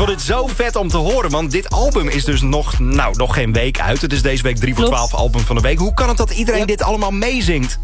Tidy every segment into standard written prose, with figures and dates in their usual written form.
vond dit zo vet om te horen, want dit album is dus nog geen week uit. Het is deze week 3 voor 12 album van de week. Hoe kan het dat iedereen dit allemaal meezingt?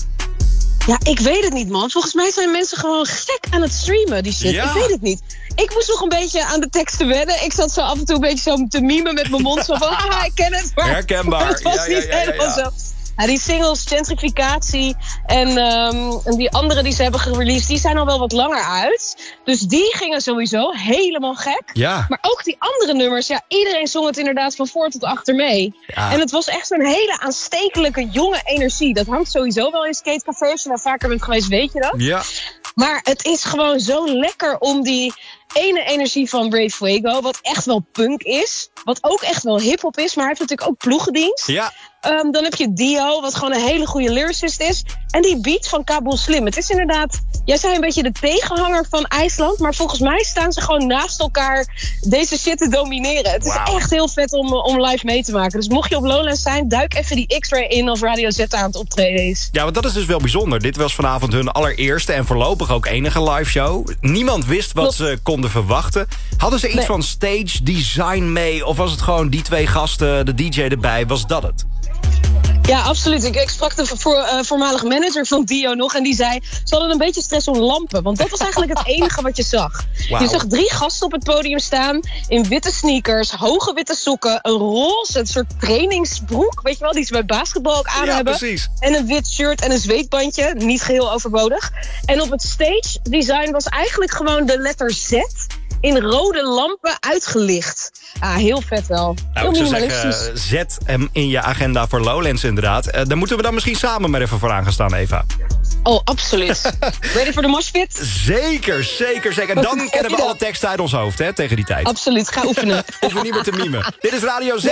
Ja, ik weet het niet, man. Volgens mij zijn mensen gewoon gek aan het streamen, die shit. Ja. Ik weet het niet. Ik moest nog een beetje aan de teksten wennen. Ik zat zo af en toe een beetje zo te mimen met mijn mond. Zo van, ik ken het. Maar herkenbaar. Het was niet helemaal zo. Ja, die singles, Gentrificatie en die andere die ze hebben gereleased, die zijn al wel wat langer uit. Dus die gingen sowieso helemaal gek. Ja. Maar ook die andere nummers, ja, iedereen zong het inderdaad van voor tot achter mee. Ja. En het was echt zo'n hele aanstekelijke, jonge energie. Dat hangt sowieso wel in skatecafés. Als je daar vaker bent geweest, weet je dat. Ja. Maar het is gewoon zo lekker om die ene energie van Brave Fuego, wat echt wel punk is, wat ook echt wel hiphop is, maar hij heeft natuurlijk ook ploegendienst. Ja. Dan heb je Dio, wat gewoon een hele goede lyricist is. En die beat van Kabul Slim. Het is inderdaad, jij zei een beetje de tegenhanger van IJsland, maar volgens mij staan ze gewoon naast elkaar deze shit te domineren. Het is echt heel vet om live mee te maken. Dus mocht je op Lowlands zijn, duik even die X-Ray in als Radio Z aan het optreden is. Ja, want dat is dus wel bijzonder. Dit was vanavond hun allereerste en voorlopig ook enige live show. Niemand wist wat ze konden verwachten. Hadden ze iets van stage design mee? Of was het gewoon die 2 gasten, de DJ erbij? Was dat het? Ja, absoluut. Ik sprak de voormalig manager van Dio nog en die zei, ze hadden een beetje stress om lampen. Want dat was eigenlijk het enige wat je zag. Wow. Je zag 3 gasten op het podium staan in witte sneakers, hoge witte sokken, een roze, een soort trainingsbroek, weet je wel, die ze bij basketbal ook aan hebben. Precies. En een wit shirt en een zweetbandje, niet geheel overbodig. En op het stage design was eigenlijk gewoon de letter Z in rode lampen uitgelicht. Ah, heel vet wel. Nou, ik zou zeggen, zet hem in je agenda voor Lowlands inderdaad. Daar moeten we dan misschien samen maar even voor aan gaan staan, Eva. Oh, absoluut. Ready voor de moshpit? Zeker, zeker, zeker. En dan kennen we alle teksten uit ons hoofd, hè, tegen die tijd. Absoluut, ga oefenen. Hoeven niet meer te mimen. Dit is Radio Z.